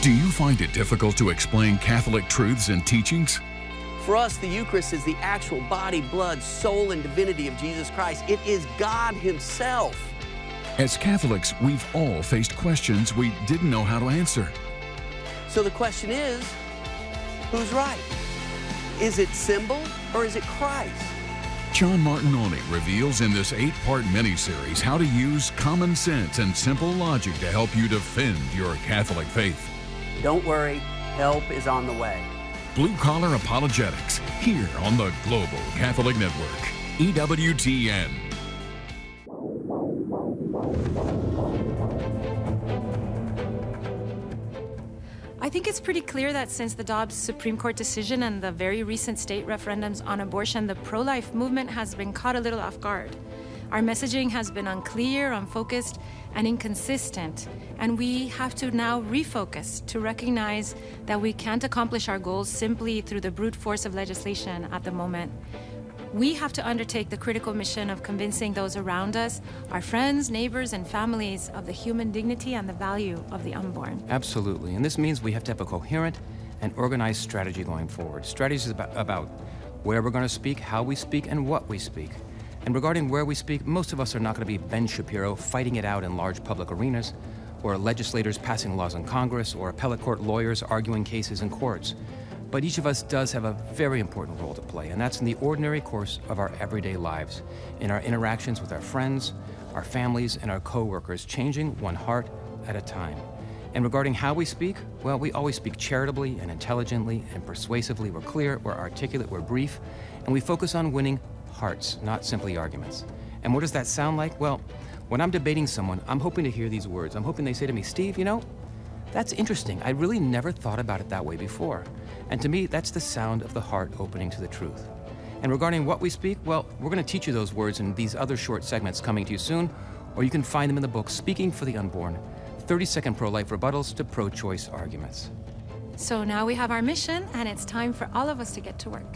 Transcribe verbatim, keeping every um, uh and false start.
Do you find it difficult to explain Catholic truths and teachings? For us, the Eucharist is the actual body, blood, soul, and divinity of Jesus Christ. It is God Himself. As Catholics, we've all faced questions we didn't know how to answer. So the question is, who's right? Is it symbol or is it Christ? John Martinoni reveals in this eight-part miniseries how to use common sense and simple logic to help you defend your Catholic faith. Don't worry, help is on the way. Blue Collar Apologetics, here on the Global Catholic Network, E W T N. I think it's pretty clear that since the Dobbs Supreme Court decision and the very recent state referendums on abortion, the pro-life movement has been caught a little off guard. Our messaging has been unclear, unfocused, and inconsistent, and we have to now refocus to recognize that we can't accomplish our goals simply through the brute force of legislation at the moment. We have to undertake the critical mission of convincing those around us, our friends, neighbors, and families, of the human dignity and the value of the unborn. Absolutely, and this means we have to have a coherent and organized strategy going forward. Strategy is about, about where we're going to speak, how we speak, and what we speak. And regarding where we speak, most of us are not going to be Ben Shapiro fighting it out in large public arenas, or legislators passing laws in Congress, or appellate court lawyers arguing cases in courts. But each of us does have a very important role to play, and that's in the ordinary course of our everyday lives, in our interactions with our friends, our families, and our co-workers, changing one heart at a time. And regarding how we speak, well, we always speak charitably and intelligently and persuasively. We're clear, we're articulate, we're brief, and we focus on winning hearts, not simply arguments. And what does that sound like? Well, when I'm debating someone, I'm hoping to hear these words. I'm hoping they say to me, Steve, you know, that's interesting. I really never thought about it that way before. And to me, that's the sound of the heart opening to the truth. And regarding what we speak, well, we're going to teach you those words in these other short segments coming to you soon, or you can find them in the book, Speaking for the Unborn, thirty-second pro-life rebuttals to pro-choice arguments. So now we have our mission, and it's time for all of us to get to work.